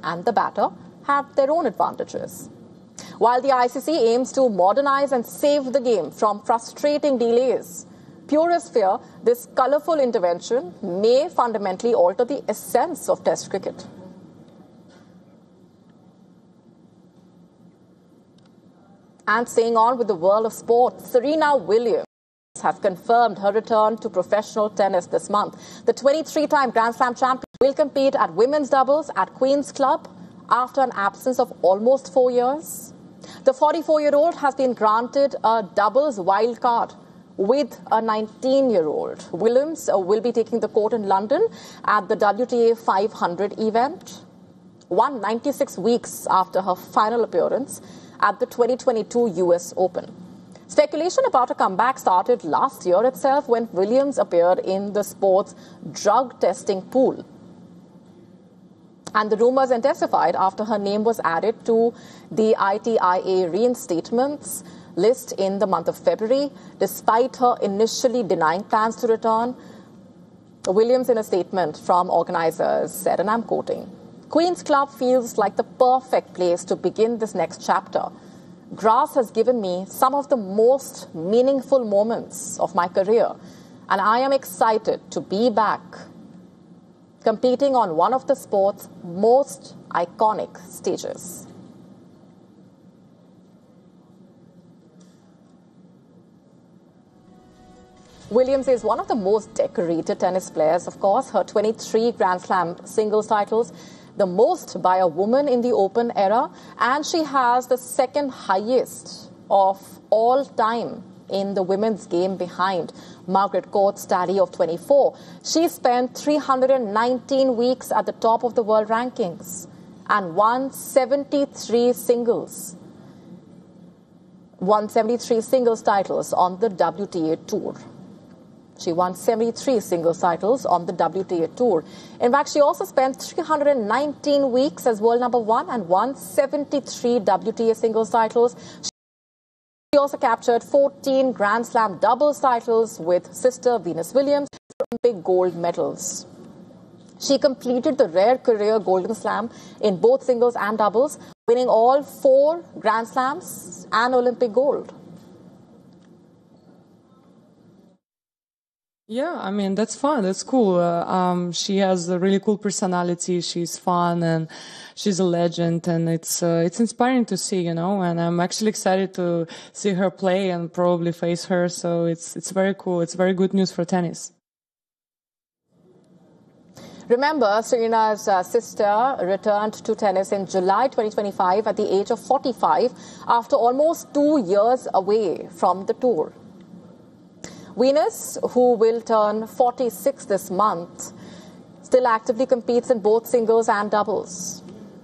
and the batter have their own advantages. While the ICC aims to modernize and save the game from frustrating delays, purists fear this colourful intervention may fundamentally alter the essence of Test cricket. And staying on with the world of sport, Serena Williams has confirmed her return to professional tennis this month. The 23-time Grand Slam champion will compete at women's doubles at Queen's Club after an absence of almost 4 years. The 44-year-old has been granted a doubles wild card with a 19-year-old. Williams will be taking the court in London at the WTA 500 event, 196 weeks after her final appearance at the 2022 US Open. Speculation about a comeback started last year itself when Williams appeared in the sport's drug testing pool. And the rumours intensified after her name was added to the ITIA reinstatements list in the month of February. Despite her initially denying plans to return, Williams, in a statement from organisers, said, and I'm quoting, "Queen's Club feels like the perfect place to begin this next chapter. Grass has given me some of the most meaningful moments of my career, and I am excited to be back competing on one of the sport's most iconic stages." Williams is one of the most decorated tennis players, of course. Her 23 Grand Slam singles titles, the most by a woman in the Open era, and she has the second highest of all time in the women's game behind Margaret Court's tally of 24. She spent 319 weeks at the top of the world rankings and won 73 singles titles on the WTA Tour. She won 73 singles titles on the WTA Tour. In fact, she also spent 319 weeks as world number one and won 73 WTA singles titles. She also captured 14 Grand Slam doubles titles with sister Venus Williams, Olympic gold medals. She completed the rare career Golden Slam in both singles and doubles, winning all 4 Grand Slams and Olympic gold. Yeah, I mean, that's fun. That's cool. She has a really cool personality. She's fun and she's a legend, and it's inspiring to see, you know, and I'm actually excited to see her play and probably face her. So it's very cool. It's very good news for tennis. Remember, Serena's sister returned to tennis in July 2025 at the age of 45 after almost 2 years away from the tour. Venus, who will turn 46 this month, still actively competes in both singles and doubles.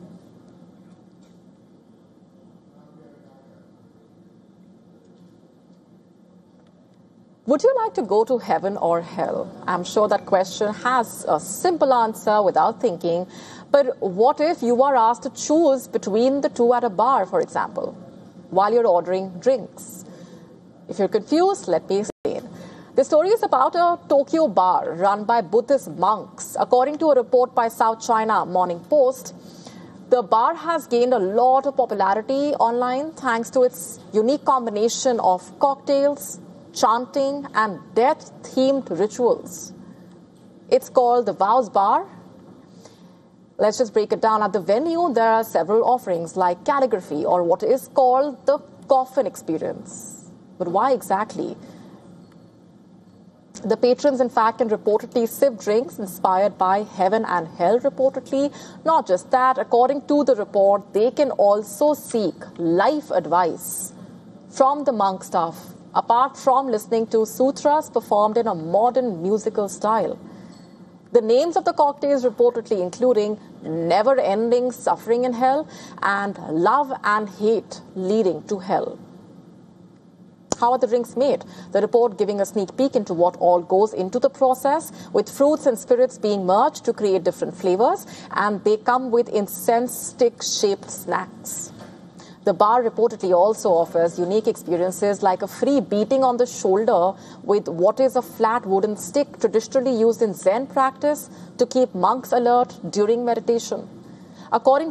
Would you like to go to heaven or hell? I'm sure that question has a simple answer without thinking. But what if you are asked to choose between the two at a bar, for example, while you're ordering drinks? If you're confused, let me explain. The story is about a Tokyo bar run by Buddhist monks. According to a report by South China Morning Post, the bar has gained a lot of popularity online thanks to its unique combination of cocktails, chanting, and death-themed rituals. It's called the Vows Bar. Let's just break it down. At the venue, there are several offerings like calligraphy or what is called the coffin experience. But why exactly? The patrons, in fact, can reportedly sip drinks inspired by heaven and hell, reportedly. Not just that, according to the report, they can also seek life advice from the monk staff, apart from listening to sutras performed in a modern musical style. The names of the cocktails reportedly including never-ending suffering in hell and love and hate leading to hell. How are the drinks made? The report giving a sneak peek into what all goes into the process, with fruits and spirits being merged to create different flavors, and they come with incense stick-shaped snacks. The bar reportedly also offers unique experiences like a free beating on the shoulder with what is a flat wooden stick traditionally used in Zen practice to keep monks alert during meditation. According